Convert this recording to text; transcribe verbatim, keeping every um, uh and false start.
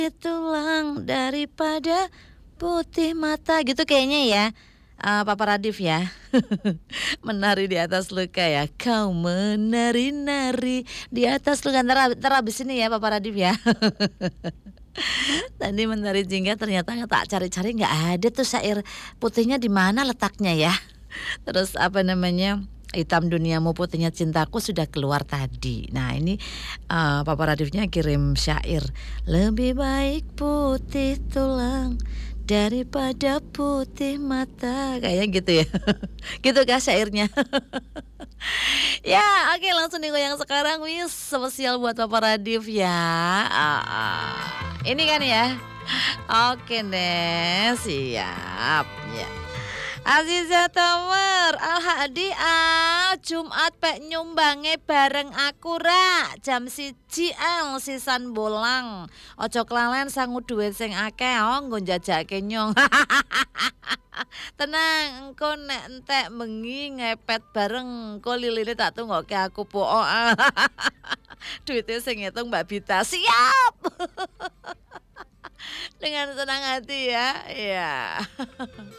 tulang daripada putih mata gitu kayaknya ya, eee, Papa Radif ya. Menari di atas luka ya, kau menari-nari di atas luka, entar ab entar habis ini ya Papa Radif ya. Tadi menari jingga ternyata tak cari-cari nggak ada tuh syair putihnya di mana letaknya ya. Terus apa namanya, hitam duniamu putihnya cintaku sudah keluar tadi. Nah ini, eee, Papa Radifnya kirim syair, lebih baik putih tulang daripada putih mata, kayaknya gitu ya. Gitu kah syairnya? Ya oke langsung digoyang sekarang wis spesial buat Papa Radif ya, heeh. Ini kan ya? Oke deh siap, ya. Aziza Tower, Al Hadi Al, Jumat pek nyumbange bareng aku ra, jam siji Al sisan bolang. Ojo kelalen sangu duit sing akeh, oh nggo njajake nyong. Tenang, engko nek entek bengi ngepet bareng, engko liline tak tunggokke aku pook. Duite sing ngitung Mbak Bita, siap. Dengan senang hati ya, iya.